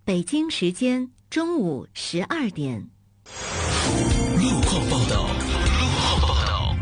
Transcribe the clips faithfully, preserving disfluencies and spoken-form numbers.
北京时间中午十二点。 路况报道。路况报道。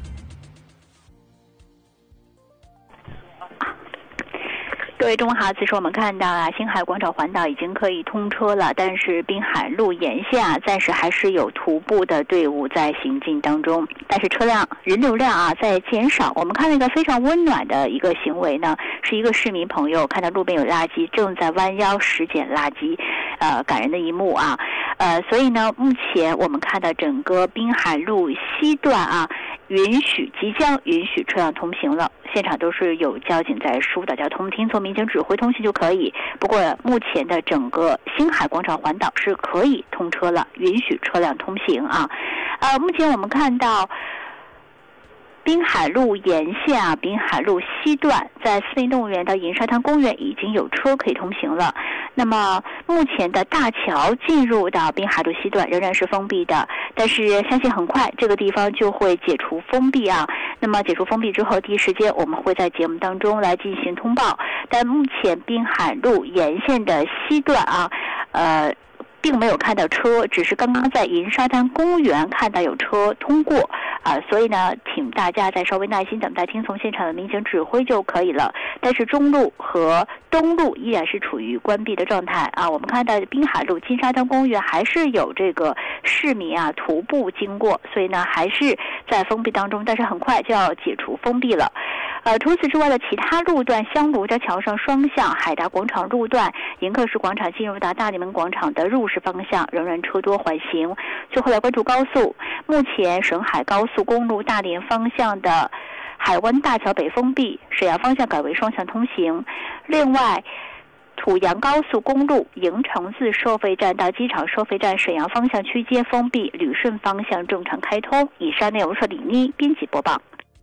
各位中午好，此时我们看到啊，星海广场环岛已经可以通车了，但是滨海路沿线啊，暂时还是有徒步的队伍在行进当中，但是车辆人流量啊在减少。我们看到一个非常温暖的一个行为呢，是一个市民朋友看到路边有垃圾，正在弯腰拾捡垃圾，呃，感人的一幕啊，呃，所以呢，目前我们看到整个滨海路西段啊，允许即将允许车辆通行了。现场都是有交警在疏导交通，听从民警指挥通行就可以。不过目前的整个星海广场环岛是可以通车了，允许车辆通行啊。呃，目前我们看到滨海路沿线啊，滨海路西段在四林动物园到银沙滩公园已经有车可以通行了。那么目前的大桥进入到滨海路西段仍然是封闭的，但是相信很快这个地方就会解除封闭啊。那么解除封闭之后，第一时间我们会在节目当中来进行通报。但目前滨海路沿线的西段啊，呃。并没有看到车，只是刚刚在银沙滩公园看到有车通过啊、呃，所以呢，请大家再稍微耐心等待，听从现场的民警指挥就可以了。但是中路和东路依然是处于关闭的状态啊。我们看到滨海路金沙滩公园还是有这个市民啊徒步经过，所以呢还是在封闭当中，但是很快就要解除封闭了。呃，除此之外的其他路段，香炉家桥上双向、海达广场路段、迎客石广场进入到大理门广场的入市方向仍然车多缓行。最后来关注高速，目前沈海高速公路大连方向的海湾大桥北封闭，沈阳方向改为双向通行。另外，土阳高速公路营城自收费站到机场收费站沈阳方向区间封闭，旅顺方向正常开通。以上内容是李妮编辑播报。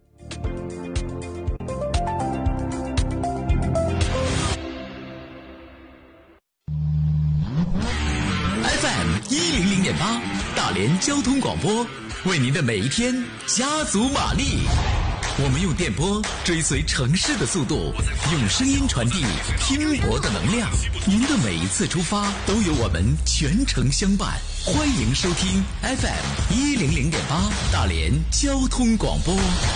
F M 一零零点八，大连交通广播，为您的每一天加足马力。我们用电波追随城市的速度，用声音传递拼搏的能量。您的每一次出发都有我们全程相伴。欢迎收听 F M 一零零点八，大连交通广播。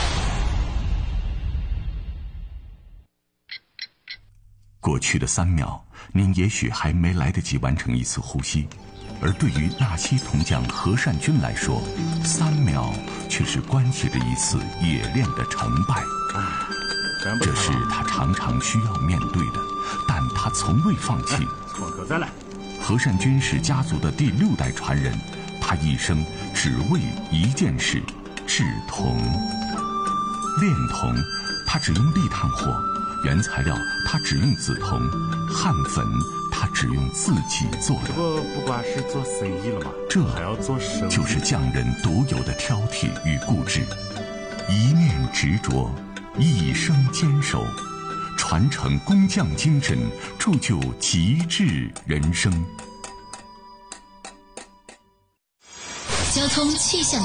过去的三秒，您也许还没来得及完成一次呼吸，而对于纳西铜匠何善君来说，三秒却是关系着一次冶炼的成败。这是他常常需要面对的，但他从未放弃。 再来。 何善君是家族的第六代传人，他一生只为一件事：制铜。炼铜，他只用立炭火。原材料他只用紫铜，焊粉他只用自己做的。 不不光是做生意了嘛， 这还要做生意， 就是匠人独有的挑剔与固执，一念执着，一生坚守，传承工匠精神，铸就极致人生。 交通气象